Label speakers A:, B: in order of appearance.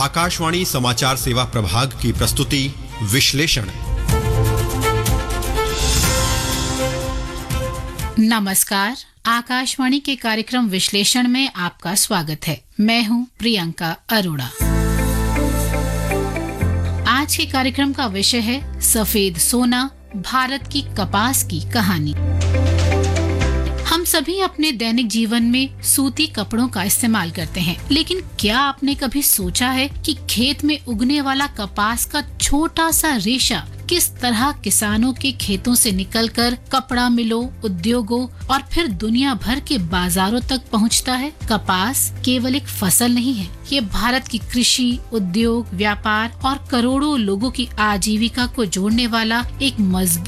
A: आकाशवाणी समाचार सेवा प्रभाग की प्रस्तुति विश्लेषण।
B: नमस्कार, आकाशवाणी के कार्यक्रम विश्लेषण में आपका स्वागत है। मैं हूं प्रियंका अरोड़ा। आज के कार्यक्रम का विषय है सफेद सोना, भारत की कपास की कहानी। हम सभी अपने दैनिक जीवन में सूती कपड़ों का इस्तेमाल करते हैं, लेकिन क्या आपने कभी सोचा है कि खेत में उगने वाला कपास का छोटा सा रेशा किस तरह किसानों के खेतों से निकलकर कपड़ा मिलों, उद्योगों और फिर दुनिया भर के बाजारों तक पहुंचता है? कपास केवल एक फसल नहीं है, ये भारत की कृषि, उद्योग, व्यापार और करोड़ों लोगों की आजीविका को जोड़ने वाला एक मजबूत